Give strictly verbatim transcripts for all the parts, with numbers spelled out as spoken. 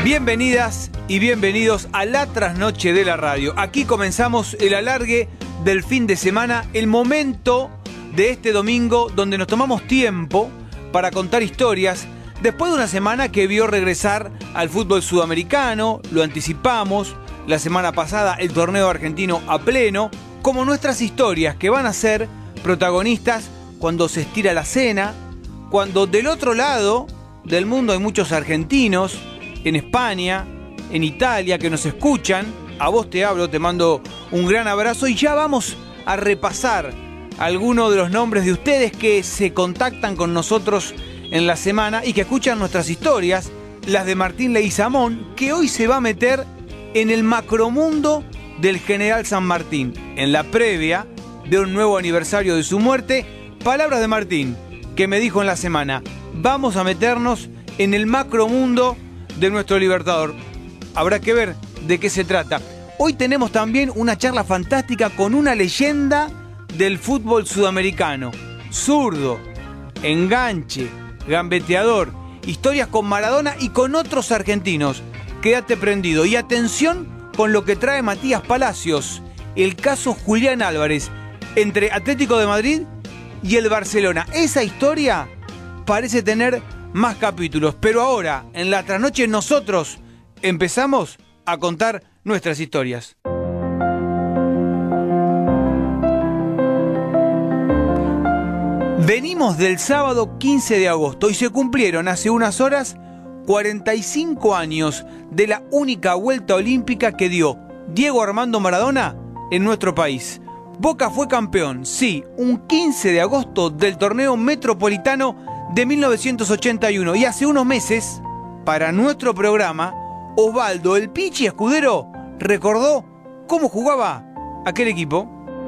Bienvenidas y bienvenidos a la trasnoche de la radio. Aquí comenzamos el alargue del fin de semana, el momento de este domingo donde nos tomamos tiempo para contar historias después de una semana que vio regresar al fútbol sudamericano. Lo anticipamos la semana pasada, el torneo argentino a pleno, como nuestras historias que van a ser protagonistas cuando se estira la cena, cuando del otro lado del mundo hay muchos argentinos, en España, en Italia, que nos escuchan. A vos te hablo, te mando un gran abrazo y ya vamos a repasar algunos de los nombres de ustedes que se contactan con nosotros en la semana y que escuchan nuestras historias, las de Martín Leguizamón, que hoy se va a meter en el macromundo del General San Martín, en la previa de un nuevo aniversario de su muerte. Palabras de Martín, que me dijo en la semana: vamos a meternos en el macromundo de nuestro Libertador. Habrá que ver de qué se trata. Hoy tenemos también una charla fantástica con una leyenda del fútbol sudamericano. Zurdo, enganche, gambeteador, historias con Maradona y con otros argentinos. Quédate prendido y atención con lo que trae Matías Palacios, el caso Julián Álvarez entre Atlético de Madrid y el Barcelona. Esa historia parece tener más capítulos, pero ahora, en la trasnoche, nosotros empezamos a contar nuestras historias. Venimos del sábado quince de agosto y se cumplieron hace unas horas cuarenta y cinco años de la única vuelta olímpica que dio Diego Armando Maradona en nuestro país. Boca fue campeón, sí, un quince de agosto del torneo metropolitano de mil novecientos ochenta y uno, y hace unos meses, para nuestro programa, Osvaldo el Pichi Escudero recordó cómo jugaba aquel equipo.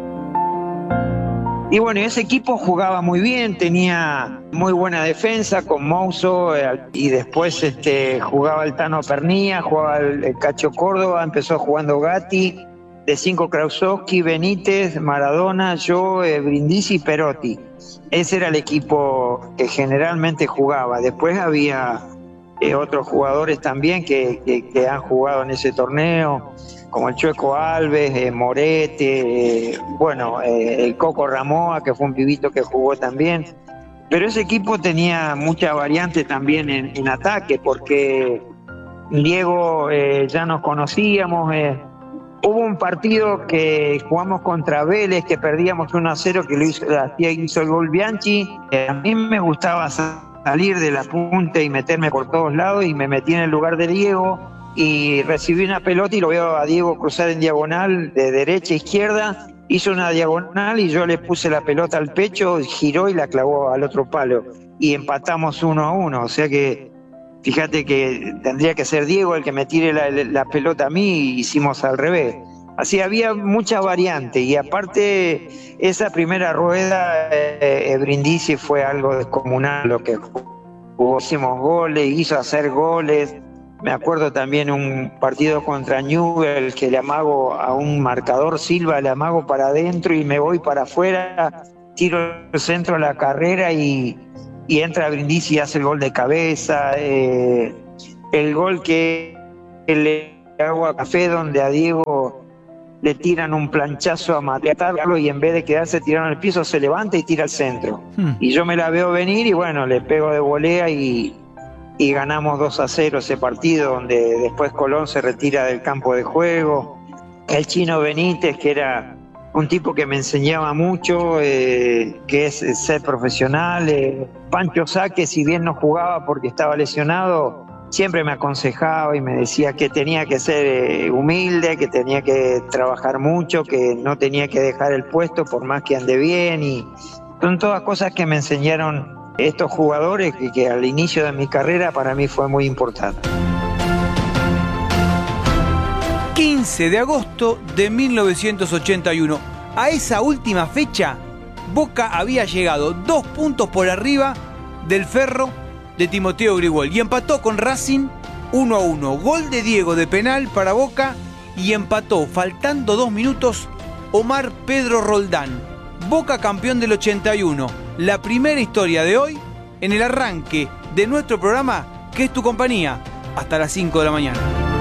Y bueno, ese equipo jugaba muy bien, tenía muy buena defensa con Mouso, eh, y después este, jugaba el Tano Pernía, jugaba el, el Cacho Córdoba, empezó jugando Gatti, de cinco Krausowski, Benítez, Maradona, yo, eh, Brindisi y Perotti. Ese era el equipo que generalmente jugaba. Después había eh, otros jugadores también que, que, que han jugado en ese torneo, como el Chueco Alves, eh, Morete, eh, bueno, eh, el Coco Ramoa, que fue un pibito que jugó también. Pero ese equipo tenía mucha variante también en, en ataque, porque Diego eh, ya nos conocíamos. Eh, Hubo un partido que jugamos contra Vélez, que perdíamos uno a cero, que lo hizo, hizo el gol Bianchi. Eh, a mí me gustaba salir de la punta y meterme por todos lados, y me metí en el lugar de Diego y recibí una pelota y lo veo a Diego cruzar en diagonal de derecha a izquierda. Hizo una diagonal y yo le puse la pelota al pecho, giró y la clavó al otro palo. Y empatamos uno a uno, o sea que fíjate que tendría que ser Diego el que me tire la, la pelota a mí, y hicimos al revés. Así había mucha variante, y aparte esa primera rueda, eh, Brindisi fue algo descomunal lo que jugó. Hicimos goles, hizo hacer goles. Me acuerdo también un partido contra Newell que le amago a un marcador, Silva, le amago para adentro y me voy para afuera, tiro el centro a la carrera y... y entra Brindisi y hace el gol de cabeza, eh, el gol que le hago a Café, donde a Diego le tiran un planchazo a matarlo y en vez de quedarse tirado en el piso se levanta y tira al centro. Hmm. Y yo me la veo venir y bueno, le pego de volea y, y ganamos dos a cero ese partido, donde después Colón se retira del campo de juego. El Chino Benítez, que era un tipo que me enseñaba mucho, eh, que es ser profesional. Eh, Pancho Saque, si bien no jugaba porque estaba lesionado, siempre me aconsejaba y me decía que tenía que ser eh, humilde, que tenía que trabajar mucho, que no tenía que dejar el puesto por más que ande bien. Y son todas cosas que me enseñaron estos jugadores que, que al inicio de mi carrera para mí fue muy importante. quince de agosto de mil novecientos ochenta y uno. A esa última fecha, Boca había llegado dos puntos por arriba del Ferro de Timoteo Grigol y empató con Racing uno a uno. Gol de Diego de penal para Boca y empató, faltando dos minutos, Omar Pedro Roldán. Boca campeón del ochenta y uno. La primera historia de hoy en el arranque de nuestro programa, que es tu compañía, hasta las cinco de la mañana.